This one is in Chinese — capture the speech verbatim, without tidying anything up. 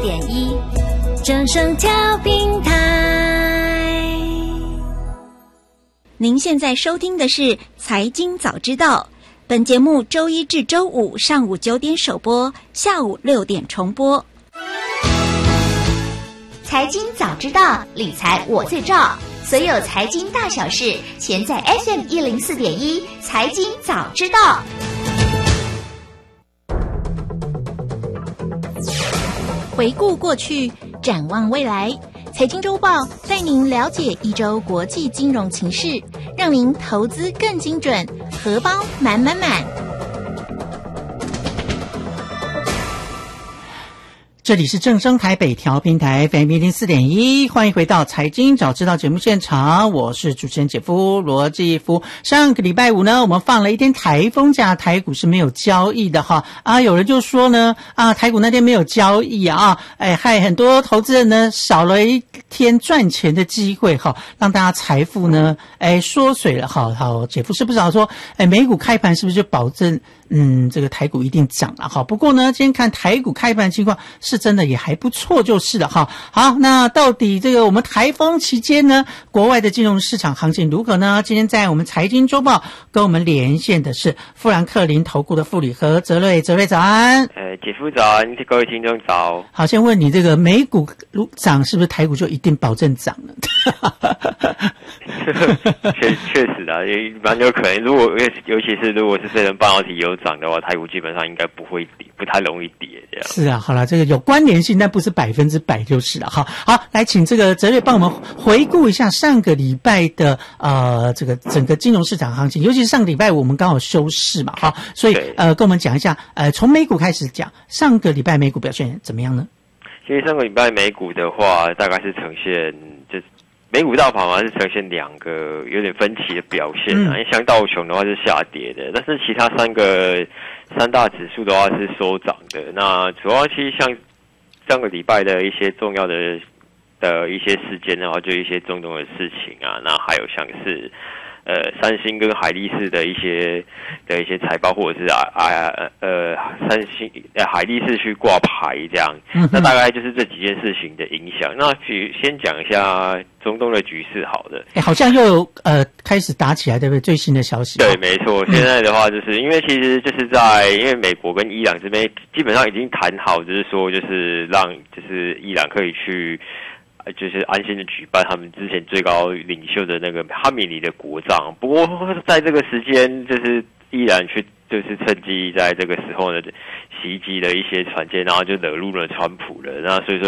点一，正声调频台。 您现在收听的是《财经早知道》，本节目周一至周五上午九点首播，下午六点重播。 财经早知道，理财我最照。所有财经大小事，全在 F M 一零四点一财经早知道。 回顾过去，展望未来，财经周报带您了解一周国际金融情势，让您投资更精准，荷包满满满。 这里是正声台北调频台 F M 一零四点一，欢迎回到财经早知道节目现场，我是主持人姐夫罗继夫。上个礼拜五呢，我们放了一天台风假，台股是没有交易的哈啊，有人就说呢啊，台股那天没有交易啊，哎，害很多投资人呢少了一天赚钱的机会哈，让大家财富呢哎缩水了。好好，姐夫是不是说哎美股开盘是不是就保证嗯这个台股一定涨了哈？不过呢，今天看台股开盘情况是真的也还不错就是了哈。好，那到底这个我们台风期间呢，国外的金融市场行情如何呢？今天在我们财经周报跟我们连线的是富兰克林投顾的副理何哲瑞，哲瑞早安。 呃，姐夫早安，各位听众早。 好，先问你这个美股涨是不是台股就一定保证涨了？ 确确实啊，也蛮有可能。如果尤其是如果是飞人半导体有涨的话，台股基本上应该不会跌，不太容易跌这样。 是啊，好了，这个有关联性，但不是百分之百就是了。好，好，来请这个哲瑞帮我们回顾一下上个礼拜的呃这个整个金融市场行情，尤其是上个礼拜我们刚好休市嘛，哈，所以呃跟我们讲一下，呃从美股开始讲，上个礼拜美股表现怎么样呢？ 其实上个礼拜美股的话，大概是呈现就美股大盘嘛是呈现两个有点分歧的表现啊，因为像道琼的话是下跌的，但是其他三个三大指数的话是收涨的。那主要其实像上个礼拜的一些重要的的一些事件的话，就一些中东的事情啊，那还有像是呃三星跟海力士的一些的一些财报，或者是啊啊呃三星呃海力士去挂牌这样，那大概就是这几件事情的影响。那先讲一下中东的局势好的， 哎，好像又有呃开始打起来，对不对？最新的消息。 对，没错。现在的话，就是因为其实就是在因为美国跟伊朗这边基本上已经谈好，就是说就是让就是伊朗可以去。就是安心的举办他们之前最高领袖的那个哈米尼的国葬，不过在这个时间，就是依然去就是趁机在这个时候呢袭击了一些船舰，然后就惹怒了川普了。那所以说